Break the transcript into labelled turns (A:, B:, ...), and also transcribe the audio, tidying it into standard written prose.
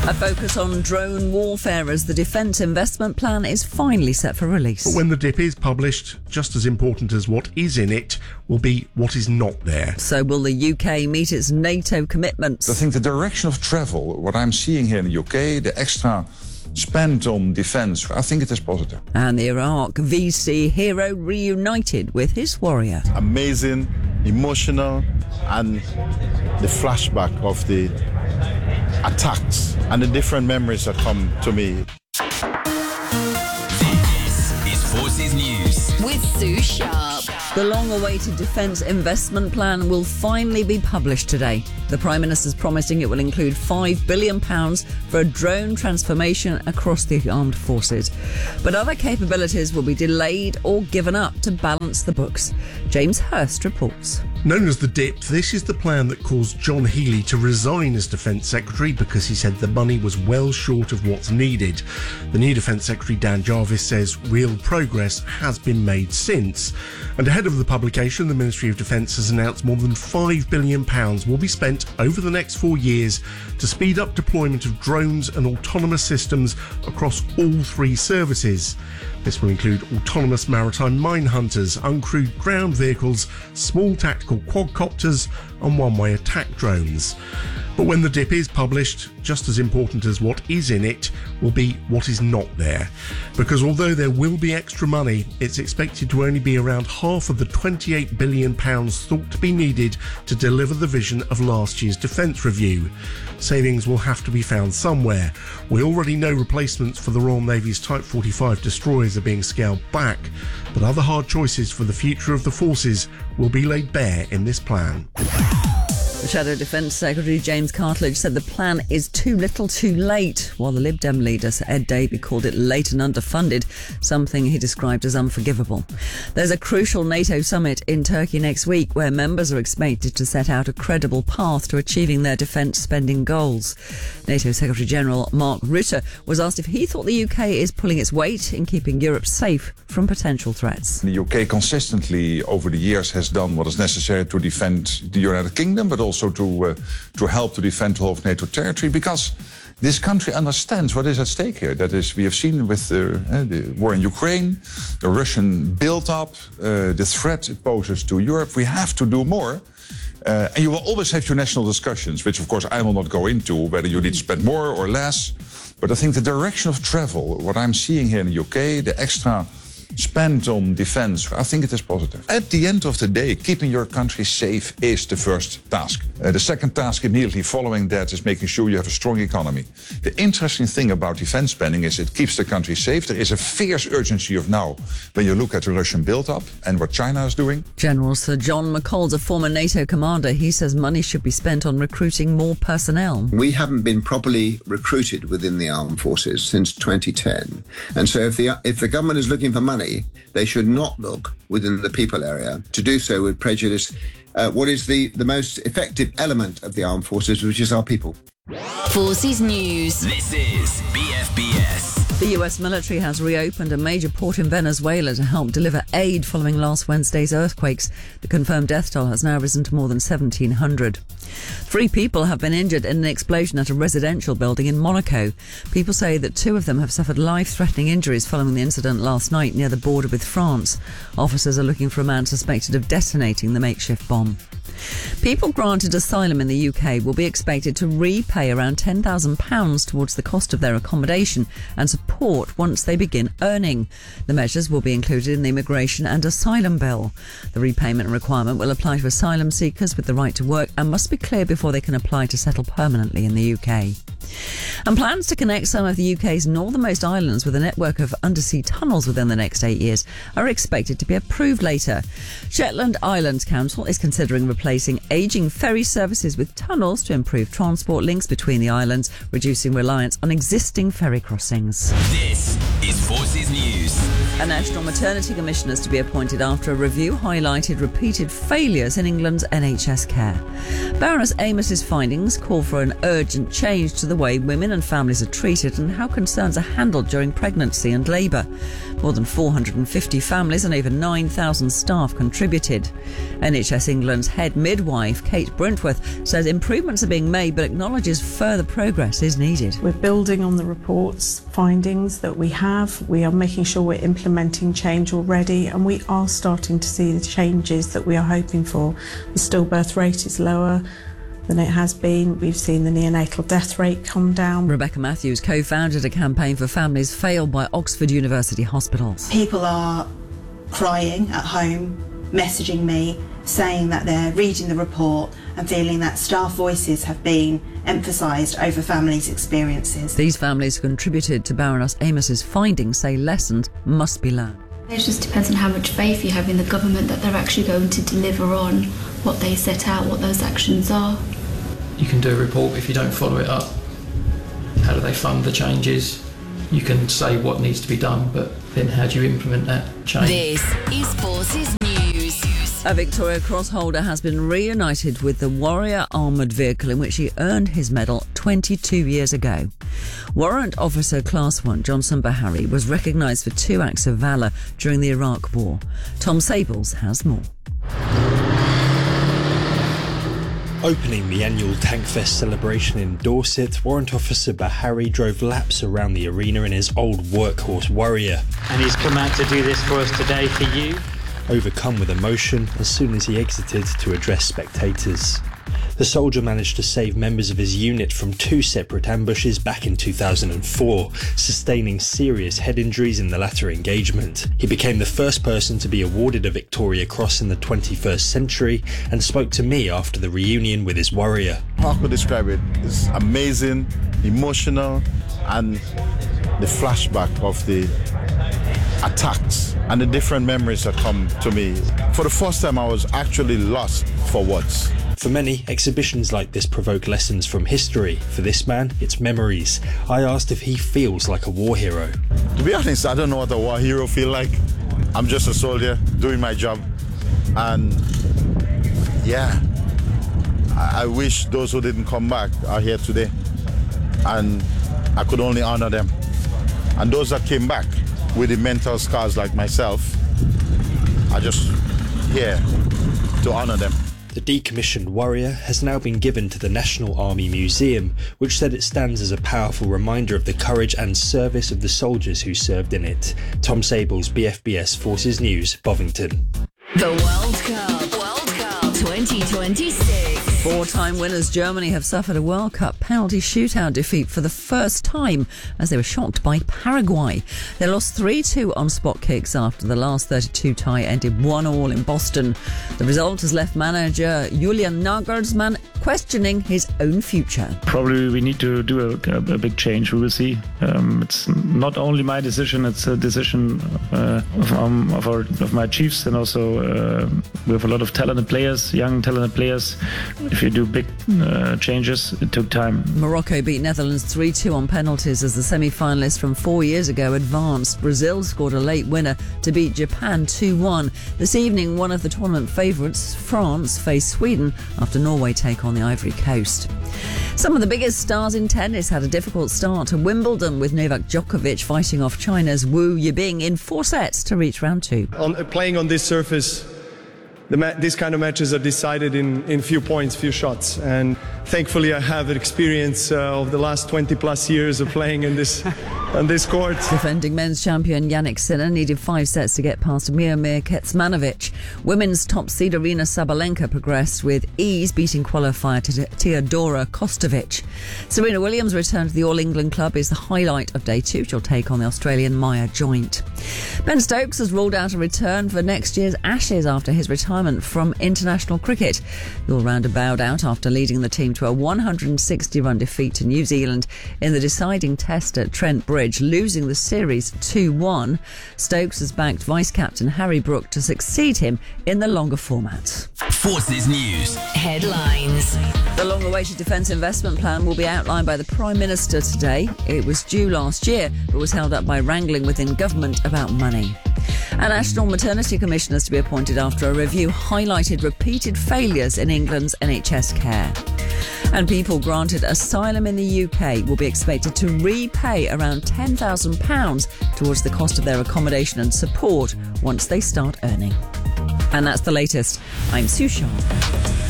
A: A focus on drone warfare as the Defence Investment Plan is finally set for release.
B: But when the DIP is published, just as important as what is in it will be what is not there.
A: So will the UK meet its NATO commitments?
C: I think the direction of travel, what I'm seeing here in the UK, the extra spend on defence, I think it is positive.
A: And the Iraq VC hero reunited with his warrior.
D: Amazing, emotional, and the flashback of the attacks and the different memories that come to me.
E: This is Forces News
F: with Sue Sharp.
A: The long-awaited Defence Investment Plan will finally be published today. The Prime Minister's promising it will include £5 billion for a drone transformation across the armed forces. But other capabilities will be delayed or given up to balance the books. James Hurst reports.
B: Known as the DIP, this is the plan that caused John Healey to resign as Defence Secretary because he said the money was well short of what's needed. The new Defence Secretary Dan Jarvis says real progress has been made since. And ahead of the publication, the Ministry of Defence has announced more than £5 billion will be spent over the next 4 years to speed up deployment of drones and autonomous systems across all three services. This will include autonomous maritime mine hunters, uncrewed ground vehicles, small tactical quadcopters and one-way attack drones. But when the DIP is published, just as important as what is in it will be what is not there. Because although there will be extra money, it's expected to only be around half of the £28 billion thought to be needed to deliver the vision of last year's defence review. Savings will have to be found somewhere. We already know replacements for the Royal Navy's Type 45 destroyers are being scaled back, but other hard choices for the future of the forces will be laid bare in this plan.
A: The Shadow Defence Secretary James Cartledge said the plan is too little too late, while the Lib Dem leader Sir Ed Davey called it late and underfunded, something he described as unforgivable. There's a crucial NATO summit in Turkey next week where members are expected to set out a credible path to achieving their defence spending goals. NATO Secretary-General Mark Rutte was asked if he thought the UK is pulling its weight in keeping Europe safe from potential threats.
C: The UK consistently over the years has done what is necessary to defend the United Kingdom, but also to help to defend the whole of NATO territory, because this country understands what is at stake here. That is, we have seen with the war in Ukraine, the Russian build-up, the threat it poses to Europe. We have to do more. And you will always have your national discussions, which of course I will not go into, whether you need to spend more or less. But I think the direction of travel, what I'm seeing here in the UK, the extra spend on defence, I think it is positive. At the end of the day, keeping your country safe is the first task. The second task immediately following that is making sure you have a strong economy. The interesting thing about defence spending is it keeps the country safe. There is a fierce urgency of now when you look at the Russian build-up and what China is doing.
A: General Sir John McCall's a former NATO commander. He says money should be spent on recruiting more personnel.
G: We haven't been properly recruited within the armed forces since 2010. And so if the government is looking for money, they should not look within the people area. To do so would prejudice what is the most effective element of the armed forces, which is our people.
F: Forces News.
E: This is BFBS.
A: The US military has reopened a major port in Venezuela to help deliver aid following last Wednesday's earthquakes. The confirmed death toll has now risen to more than 1,700. 3 people have been injured in an explosion at a residential building in Monaco. People say that 2 of them have suffered life-threatening injuries following the incident last night near the border with France. Officers are looking for a man suspected of detonating the makeshift bomb. People granted asylum in the UK will be expected to repay around £10,000 towards the cost of their accommodation and support once they begin earning. The measures will be included in the Immigration and Asylum Bill. The repayment requirement will apply to asylum seekers with the right to work and must be clear before they can apply to settle permanently in the UK. And plans to connect some of the UK's northernmost islands with a network of undersea tunnels within the next 8 years are expected to be approved later. Shetland Islands Council is considering replacing ageing ferry services with tunnels to improve transport links between the islands, reducing reliance on existing ferry crossings.
E: This is Forces News.
A: A national maternity commissioner is to be appointed after a review highlighted repeated failures in England's NHS care. Baroness Amos's findings call for an urgent change to the way women and families are treated and how concerns are handled during pregnancy and labour. More than 450 families and over 9,000 staff contributed. NHS England's head midwife, Kate Brentworth, says improvements are being made but acknowledges further progress is needed.
H: We're building on the report's findings that we have. We are making sure we're implementing change already, and we are starting to see the changes that we are hoping for. The stillbirth rate is lower than it has been. We've seen the neonatal death rate come down.
A: Rebecca Matthews co-founded a campaign for families failed by Oxford University hospitals.
I: People are crying at home, messaging me, saying that they're reading the report and feeling that staff voices have been emphasised over families' experiences.
A: These families who contributed to Baroness Amos's findings say lessons must be learned.
J: It just depends on how much faith you have in the government that they're actually going to deliver on what they set out, what those actions are.
K: You can do a report, but if you don't follow it up, how do they fund the changes? You can say what needs to be done, but then how do you implement that change?
F: This is Forces News.
A: A Victoria Cross holder has been reunited with the Warrior armoured vehicle in which he earned his medal 22 years ago. Warrant Officer Class 1 Johnson Bahari was recognised for 2 acts of valour during the Iraq War. Tom Sables has more.
L: Opening the annual Tankfest celebration in Dorset, Warrant Officer Bahari drove laps around the arena in his old workhorse Warrior.
M: And he's come out to do this for us today for you.
L: Overcome with emotion as soon as he exited to address spectators. The soldier managed to save members of his unit from 2 separate ambushes back in 2004, sustaining serious head injuries in the latter engagement. He became the first person to be awarded a Victoria Cross in the 21st century and spoke to me after the reunion with his Warrior.
D: How could I describe it? It's amazing, emotional, and the flashback of the attacks and the different memories that come to me. For the first time, I was actually lost for words.
L: For many, exhibitions like this provoke lessons from history. For this man, it's memories. I asked if he feels like a war hero.
D: To be honest, I don't know what a war hero feels like. I'm just a soldier doing my job. And yeah, I wish those who didn't come back are here today. And I could only honor them. And those that came back with the mental scars like myself, are just here to honor them.
L: The decommissioned Warrior has now been given to the National Army Museum, which said it stands as a powerful reminder of the courage and service of the soldiers who served in it. Tom Sables, BFBS Forces News, Bovington.
F: The World Cup 2026.
A: 4-time winners Germany have suffered a World Cup penalty shootout defeat for the first time as they were shocked by Paraguay. They lost 3-2 on spot kicks after the last 32 tie ended 1-1 in Boston. The result has left manager Julian Nagelsmann questioning his own future.
N: Probably we need to do a big change. We will see. It's not only my decision, it's a decision of my chiefs, and also we have a lot of talented players, young talented players. If you do big changes, it took time.
A: Morocco beat Netherlands 3-2 on penalties as the semi-finalists from 4 years ago advanced. Brazil scored a late winner to beat Japan 2-1. This evening, one of the tournament favourites, France, face Sweden after Norway take on the Ivory Coast. Some of the biggest stars in tennis had a difficult start to Wimbledon, with Novak Djokovic fighting off China's Wu Yibing in 4 sets to reach round 2.
O: Playing on this surface, these kind of matches are decided in few points, few shots, and thankfully I have an experience of the last 20 plus years of playing on this court.
A: Defending men's champion Jannik Sinner needed 5 sets to get past Miomir Kecmanovic. Women's top seed Aryna Sabalenka progressed with ease, beating qualifier Teodora Kostovic. Serena Williams' return to the All England club is the highlight of day 2. She'll take on the Australian Maya Joint. Ben Stokes has ruled out a return for next year's Ashes after his retirement from international cricket. The all-rounder bowed out after leading the team to a 160-run defeat to New Zealand in the deciding test at Trent Bridge, losing the series 2-1. Stokes has backed vice-captain Harry Brook to succeed him in the longer format.
E: Forces News.
F: Headlines.
A: The long-awaited defence investment plan will be outlined by the Prime Minister today. It was due last year, but was held up by wrangling within government about money. A National Maternity Commissioner is to be appointed after a review highlighted repeated failures in England's NHS care. And people granted asylum in the UK will be expected to repay around £10,000 towards the cost of their accommodation and support once they start earning. And that's the latest. I'm Sue Sharp.